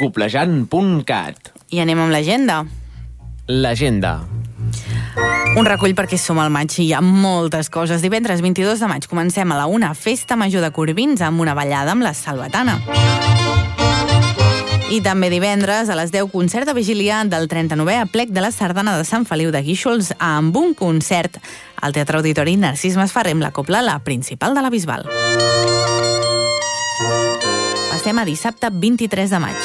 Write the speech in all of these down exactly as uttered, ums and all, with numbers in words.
coplejant punt cat. I anem amb l'agenda. L'agenda. Un recull perquè som al maig i hi ha moltes coses. Divendres vint-i-dos de maig comencem a la una Festa Major de Corbins amb una ballada amb la Salvatana. I també divendres a les deu concert de vigília del trenta-novè aplec de la Sardana de Sant Feliu de Guíxols amb un concert al Teatre Auditori Narcís Masferrer amb la cobla La Principal de la Bisbal. Passem a dissabte vint-i-tres de maig.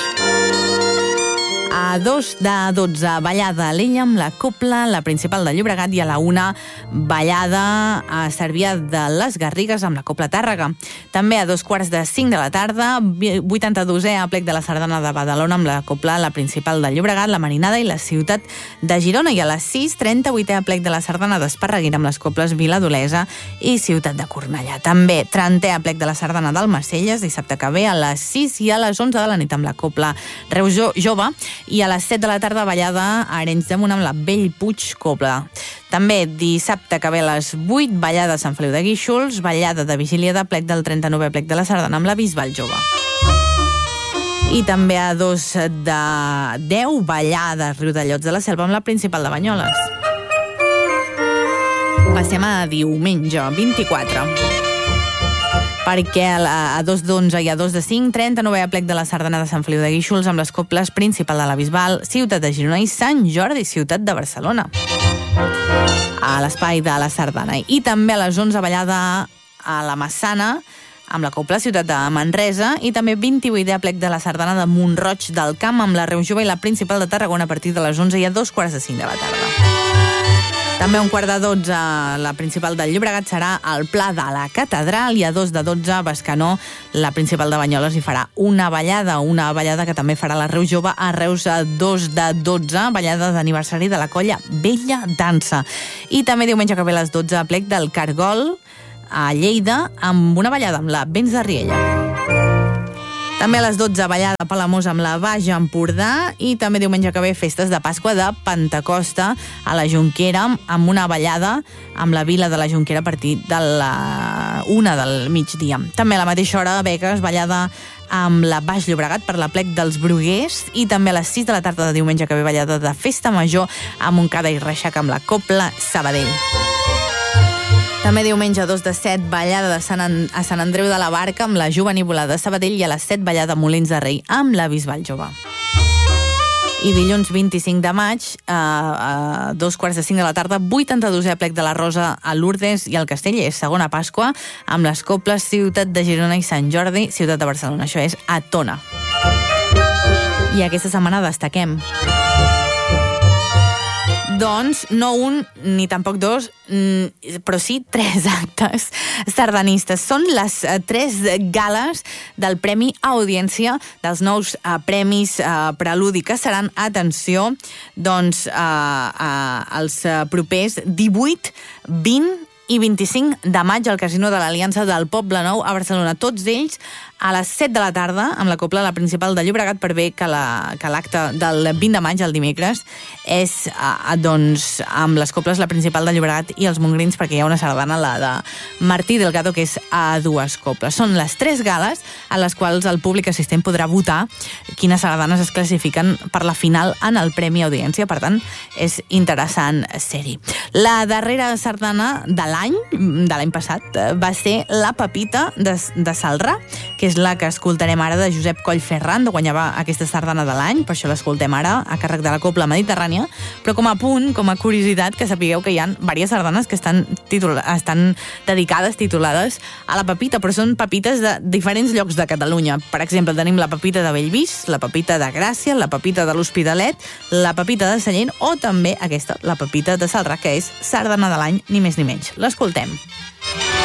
A dos de dotze, ballada a l'Ella amb la copla La Principal de Llobregat i a la una, ballada a Cervià de les Garrigues amb la copla Tàrrega. També a dos quarts de cinc de la tarda, vuitanta-dosè aplec de la Sardana de Badalona amb la copla La Principal de Llobregat, la Marinada i la Ciutat de Girona. I a les sis, trenta-vuitè aplec de la Sardana d'Esparreguera amb les coples Viladolesa i Ciutat de Cornellà. També trentè aplec de la Sardana d'Almacelles, dissabte que ve a les sis i a les onze de la nit amb la copla Reus Jove. I a les set de la tarda, ballada a Arenys de Munt amb la Bellpuig Cobla. També dissabte que ve a les vuit, ballada a Sant Feliu de Guíxols, ballada de vigília d'aplec del trenta-novè aplec de la Sardana amb la Bisbal Jove. I també a dos de deu, ballada a Riudellots de la Selva amb la Principal de Banyoles. Passem a diumenge, vint-i-quatre. Perquè a dos d'onze i a dos de cinc, trenta-novè aplec de la Sardana de Sant Feliu de Guíxols amb les coples Principal de la Bisbal, Ciutat de Girona i Sant Jordi, Ciutat de Barcelona, a l'espai de la Sardana. I també a les onze, ballada a la Massana amb la copla Ciutat de Manresa i també vint-i-vuitè aplec de la Sardana de Mont-roig del Camp amb la Reus Jove i la Principal de Tarragona a partir de les onze i a dos quarts de cinc de la tarda. També a un quart de dotze, la Principal del Llobregat serà al Pla de la Catedral i a dos de dotze, Bescanó, la Principal de Banyoles hi farà una ballada, una ballada que també farà la Reus Jove a Reus a dos de dotze, ballada d'aniversari de la colla Bella Dansa. I també diumenge que ve a les dotze, aplec del Cargol a Lleida amb una ballada amb la Vents de Riella. També a les dotze, ballada a Palamós amb la Baix Empordà i també diumenge que ve festes de Pasqua de Pentecosta a la Jonquera amb una ballada amb la Vila de la Jonquera a partir de la una del migdia. També a la mateixa hora, Begues, ballada amb la Baix Llobregat per l'aplec dels Bruguers i també a les sis de la tarda de diumenge que ve ballada de Festa Major a Montcada i Reixac amb la copla Sabadell. També diumenge a dos de set, ballada de Sant An- a Sant Andreu de la Barca amb la Jovenívola de Sabadell i a les set, ballada a Molins de Rei amb la Bisbal Jove. I dilluns vint-i-cinc de maig, a, a dos quarts de cinc de la tarda, vuitanta-dosè aplec de la Rosa a Lourdes i al Castell, és segona Pasqua, amb les coples Ciutat de Girona i Sant Jordi, Ciutat de Barcelona. Això és a Tona. I aquesta setmana destaquem doncs no un ni tampoc dos, però sí tres actes sardanistes. Són les tres gales del Premi Audiència dels nous uh, Premis uh, Preludi, que seran, atenció, doncs uh, uh, els uh, propers divuit, vint i vint-i-cinc de maig al Casino de l'Aliança del Poble Nou a Barcelona. Tots ells a les set de la tarda amb la copla La Principal de Llobregat, per bé que l'acte del vint de maig, el dimecres, és eh, doncs amb les coples La Principal de Llobregat i els Montgrins, perquè hi ha una sardana, la de Martí Delgado, que és a dues coples. Són les tres gales a les quals el públic assistent podrà votar quines sardanes es classifiquen per la final en el Premi Audiència. Per tant, és interessant ser-hi. La darrera sardana de l'any, de l'any passat, va ser La Pepita de, de Salrà, que és la que escoltarem ara, de Josep Coll Ferran, de guanyava aquesta sardana de l'any, per això l'escoltem ara, a càrrec de la Copla Mediterrània, però com a punt, com a curiositat, que sapigueu que hi ha diverses sardanes que estan, titula- estan dedicades, titulades a la Pepita, però són pepites de diferents llocs de Catalunya. Per exemple, tenim la Pepita de Bellvís, la Pepita de Gràcia, la Pepita de l'Hospitalet, la Pepita de Sallent o també aquesta, la Pepita de Salrà, que és sardana de l'any, ni més ni menys. L'escoltem.